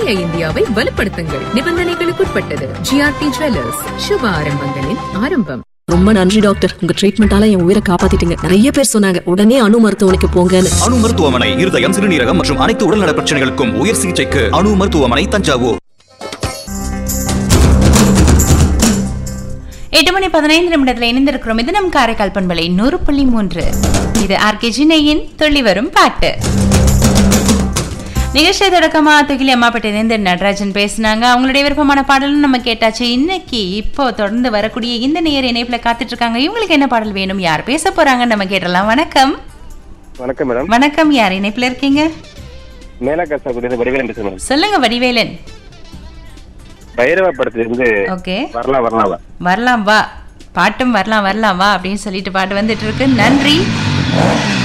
புதிய இந்தியாவை வலுப்படுத்துங்கள். நிபந்தனைகளுக்குட்பட்டது. ஜிஆர்டி ஜுவல்லர்ஸ், சுப ஆரம்பங்களின் ஆரம்பம். ரொம்ப நன்றி டாக்டர், உங்க ட்ரீட்மெண்டால என் உயிரை காப்பாத்திட்டீங்க. நிறைய பேர் சொன்னாங்க உடனே அணு மருத்துவமனைக்கு போங்கன்னு. அணு மருத்துவமனை இருதயம், சிறுநீரகம் மற்றும் அனைத்து உடல்நல பிரச்சனைகளுக்கும் உயர் சிகிச்சைக்கு அணு மருத்துவமனை, தஞ்சாவூர். 8:15 இணைந்திருக்கிறோம். இது நம் காரைக்கால் பண்பலை 100.3. இது ஆர்கேஜி நெய்யின் துள்ளி வரும் பாட்டு நிகழ்ச்சியை தொடக்கமா துகிலி அம்மாப்பட்டிலிருந்து நடராஜன் பேசினாங்க. அவங்களுடைய விருப்பமான பாடலும் நம்ம கேட்டாச்சு. இன்னைக்கு இப்போ தொடர்ந்து வரக்கூடிய இந்த நேர் இணைப்புல காத்துட்டு இருக்காங்க. இவங்களுக்கு என்ன பாடல் வேணும், யார் பேச போறாங்கன்னு நம்ம கேட்டலாம். வணக்கம். வணக்கம் மேடம். வணக்கம், யார் இணைப்புல இருக்கீங்க? வடிவேலன். சொல்லுங்க வடிவேலன். பைரவ படத்திலிருந்து ஓகே, வரலாம் வா பாட்டும் வரலாம் வா அப்படின்னு சொல்லிட்டு பாட்டு வந்துட்டு இருக்கு. நன்றி.